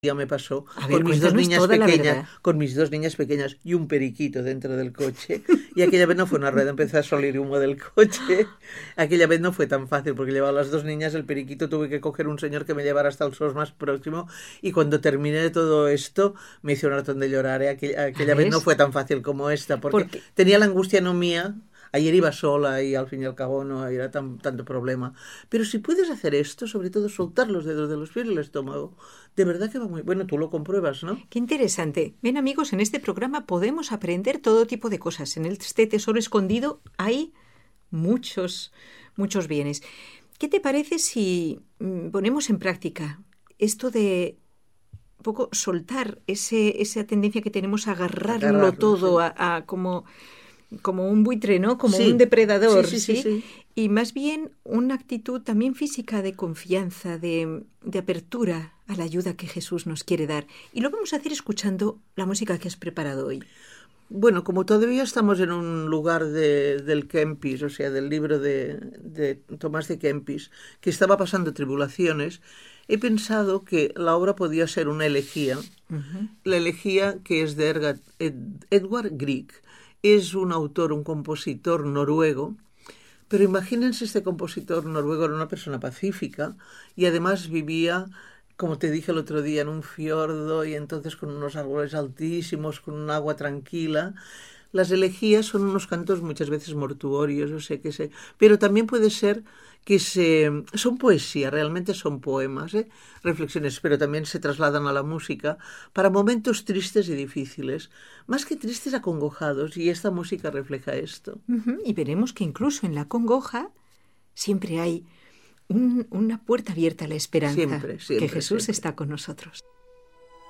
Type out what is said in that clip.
día me pasó A ver, cuéntanos toda la verdad. con mis dos niñas pequeñas y un periquito dentro del coche. Y aquella vez no fue una rueda, empezó a salir humo del coche. Aquella vez no fue tan fácil porque llevaba a las dos niñas, el periquito tuve que coger un señor que me llevara hasta el SOS más próximo. Y cuando terminé de todo esto, me hizo un ratón de llorar. Aquella vez no fue tan fácil como esta, porque tenía la angustia no mía. Ayer iba sola y al fin y al cabo no era tanto problema. Pero si puedes hacer esto, sobre todo soltar los dedos de los pies y el estómago, de verdad que va muy bueno. Tú lo compruebas, ¿no? Qué interesante. Ven, amigos, en este programa podemos aprender todo tipo de cosas. En este tesoro escondido hay muchos bienes. ¿Qué te parece si ponemos en práctica esto de un poco soltar esa tendencia que tenemos a agarrarlo todo, sí. como un buitre, ¿no? Como sí. un depredador, sí. Y más bien una actitud también física de confianza, de apertura a la ayuda que Jesús nos quiere dar. Y lo vamos a hacer escuchando la música que has preparado hoy. Bueno, como todavía estamos en un lugar del Kempis, o sea, del libro de Tomás de Kempis, que estaba pasando tribulaciones, he pensado que la obra podía ser una elegía. Uh-huh. La elegía que es de Edvard Grieg. Es un autor, un compositor noruego, pero imagínense, este compositor noruego era una persona pacífica y además vivía, como te dije el otro día, en un fiordo y entonces con unos árboles altísimos, con un agua tranquila. Las elegías son unos cantos muchas veces mortuorios, pero también puede ser que son poesía, realmente son poemas, reflexiones, pero también se trasladan a la música para momentos tristes y difíciles, más que tristes, acongojados, y esta música refleja esto. Uh-huh. Y veremos que incluso en la congoja siempre hay una puerta abierta a la esperanza, siempre, que Jesús siempre. está con nosotros.